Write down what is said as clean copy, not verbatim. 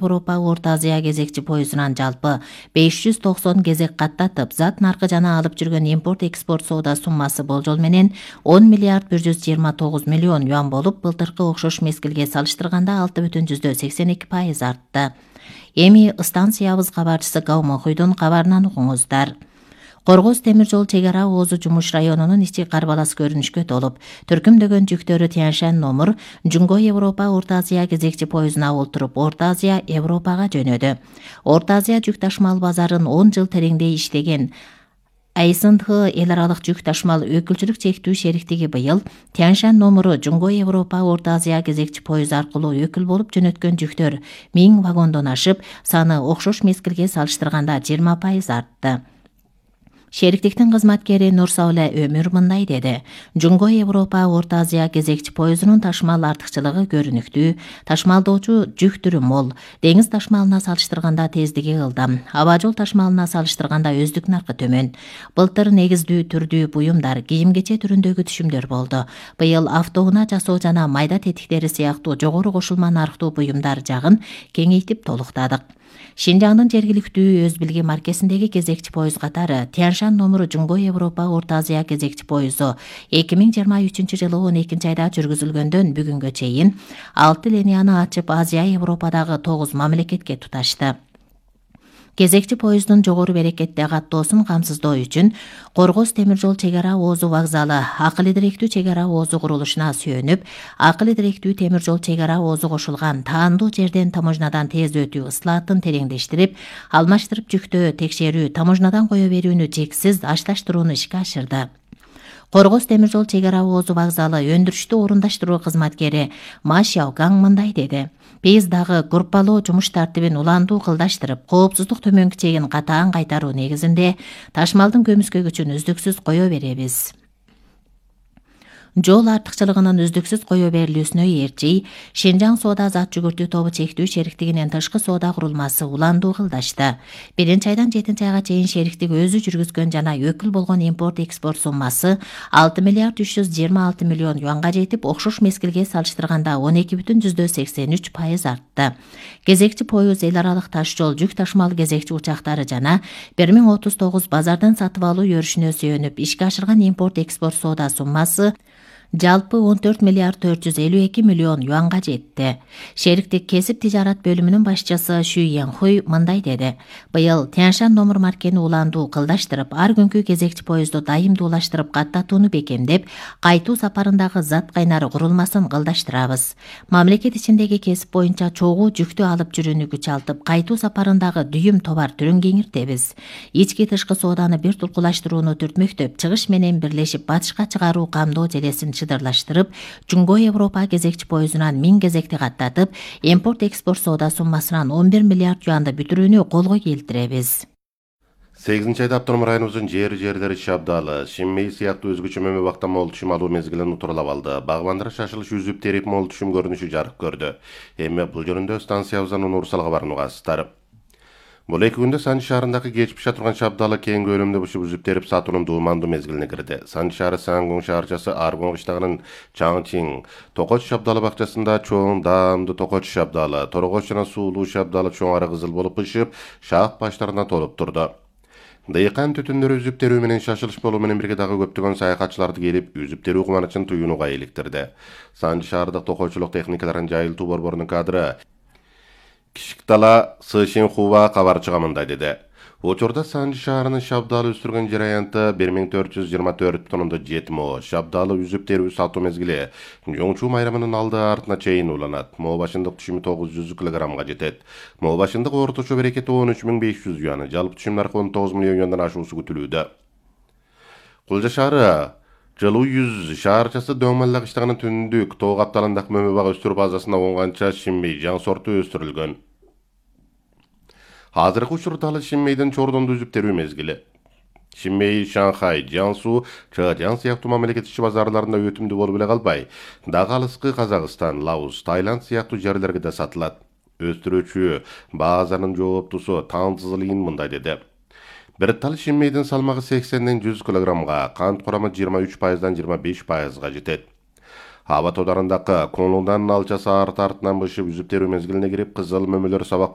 Европа Орта Азия кезекчи поездунан жалпы 590 кезек каттатып, зат наркы жана алып жүргөн импорт-экспорт соода суммасы болжол менен 10 миллиард 129 миллион юан болуп, былтыркы окшош мезгилге салыштырганда 6,82% артты. Эми станциябыз кабарчысы Гаумохуйдун кабарынан угуңуздар. Коргоз темир жол чек-ара Оозу Жумуш районунун ичи карбалас көрүнүшкө толуп, түркүмдөгөн жүктөрү Тяньшань номер Жуңго Европа Орта Азия кезекчи поездуна олтуруп, Орта Азия Европага жөнөдү. Орта Азия жүк ташмал базарын 10 жыл тереңдей иштеген АСНХ эл аралык жүк ташмал өкүлчүлүк чектүү шериктиги быйыл Тяньшань номеру Жуңго Европа Орта Азия кезекчи поезд аркылуу өкүл болуп жөнөткөн жүктөр 1000 вагондон ашып, саны окшош мезгилге салыштырганда 20% артты. Шериктиктин кызматкери Нурсауле Өмүр мындай деди. Жуңго Европа Орта Азия кезекчи поездунун ташмал артыкчылыгы көрүнүктүү, ташмалдоочу жүк түрү мол, деңиз ташмалына салыштырганда тездиги ылдам, аба жол ташмалына салыштырганда өздүк наркы төмөн. Былтыр негиздүү түрдүү буюмдар, кийим-кече түрүндөгү түшүмдөр болду. Быйыл автоунаа жасоо жана майда тетиктери сыяктуу жогору кошулма нарктуу буюмдар жагын кеңейтип толуктадык. Шинжаңдын жергиликтүү өз билги маркесиндеги кезекчи поезд катары Тяньшань номеру Жуңго Европа Орта Азия кезекчи поезду 2023 жылы 12 айда жүргүзүлгөндөн бүгүнгө чейин 6 линияны ачып, Азия Европадагы 9 мамлекетке туташты. Кезекчи поезддун жогору берекетте каттоосун камсыздоо үчүн Коргоз темир жол чек-ара Оозу вокзалы акыл идиректүү чек-ара Оозу курулушуна сүйөнүп, акыл идиректүү темир жол чек-ара Оозу кошулган таандуу жерден таможнядан тез өтүү ыслаатын тереңдештирип, алмаштырып жүктөө текшерүү, таможнядан кое берүүнү чексиз ашташтырууну ишке ашырды. Коргоз темир жол чек-ара Оозу вокзалы өндүрүштү орундаштыруу кызматкери Ма Шяогаң мындай деди. Биз дагы группалоо жумуш тартибин уландуу кылдаштырып, коопсуздук төмөнкү чегин катаан кайтаруу негизинде ташмалдын көмүскө күчүн үздүксүз кое беребиз. Жол артыкчылыгынын үздүксүз кое берилүүсүнө ээрчий, Шинжаң соода зат жүгүртүү тобу чектүү шериктигинин тышкы соода курулмасы уландуу кылдашты. 1-айдан 7-айга чейин шериктик өзү жүргүзгөн жана өкүл болгон импорт-экспорт суммасы 6 миллиард 326 миллион юанга жетип, окшош мезгилге салыштырганда 12,83% артты. Кезекчи поезд эл аралык таш жол жүк ташмал кезекчи учактары жана 1039 базардан сатып алуу өрүшүнө сүйөнүп ишке ашырган импорт-экспорт соода суммасы жалпы 14 миллиард 452 миллион юанга жетти. Шериктик кесип тижарат бөлүмүнүн башчысы Шү Янхуй мындай деди. Быйыл Тяньшань номер маркени уландуу кылдаштырып, ар күнкү кезекчи поездду дайымдуулаштырып каттатууну бекемдеп, кайтуу сапарындагы зат кайнары курулмасын кылдаштырабыз. Мамлекет ичиндеги кесип боюнча чогуу жүктү алып жүрүүнү күчалтып, кайтуу сапарындагы дүйүм товар түрүн кеңиртебиз. Ички тышкы сооданы бир тулкулаштырууну түртмөктөп, чыгыш менен бирлешип батышка чыгаруу камдоо желесин чыдырлаштырып, Жуңго Европа кезекчи поездунан 1000 кезекти каттатып, импорт-экспорт соода суммасынан 11 миллиард юанды бүтүрүүнү колго келтиребиз. 8-айда автоном районубуздун жерлери Шабдалы, Шиммей сыяктуу өзгөчө мөмө бакта мол түшүм алуу мезгилин утурлап алды. Багбандар шашылыш үзүп терип мол түшүм көрүнүшү жарык көрдү. Эми бул жөнүндө станциябыздын Нурсал кабарын угасыздар. Бул эки күндө Санжы шаарындагы кечип пиша турган Шабдалы кең көлөмдө бушуп үзүп терип сатуунун дуумандуу мезгилине кирди. Санжы шаары Сангун шаарчасы Аргон кыштагынын Чаңчин, Токоч Шабдалы бакчасында чоң даамдуу Токоч Шабдалы, Торгоч жана Суулуу Шабдалы чоң ара кызыл болуп пышып, шаак баштарына толуп турду. Дыйкан түтүндөрү үзүп терүү менен шашылыш болуу менен бирге дагы көптөгөн саякатчыларды келип, үзүп терүү кубанычын туюунуга иликтирди. Санжы шаардык токойчулук техникаларын жайылтуу борборунун кадры Кишиктала Сышин Хува кабарчыга мындай деди. Учурда Санжы шаарынын Шабдалы өстүргөн жер аянты 1424 тоннада жетимо. Шабдалы үзүп терүү сатуу мезгили Жоңчу майрамынын алды артына чейин уланат. Моо башындык түшүмү 900 килограммга жетет. Моо башындык орточо берекети 13500 юан, жалпы түшүм наркы 19 миллион юандан ашуусу күтүлүүдө. Кулжа шаары Жылуу 100 шаарчасы Дөңмалла кыштагынын түндүк тоо капталындагы мөмө бак өстүрүү базасына оңганча Шиммей жаң сорту өстүрүлгөн. Азыркы учурда ал Шиммейдин Чордонду үзүп терүү мезгили. Шиммей, Шанхай, Жансу, Чжан сыяктуу мамлекет ичи базарларында өтүмдүү болуп эле калбай, дагы алыскы Казакстан, Лаос, Таиланд сыяктуу жерлерге да сатылат. Өстүрүүчү базанын жооптусу Таңзылин мындай деди. Бир тал Шиммейдин салмагы 80-ден 100 килограммга, кант курамы 23%дан 25%га жетет. Аба тодарындагы Конлундан алчасы арт-артынан бышып үзүп терүү мезгилине кирип, кызыл мөмөлөр сабак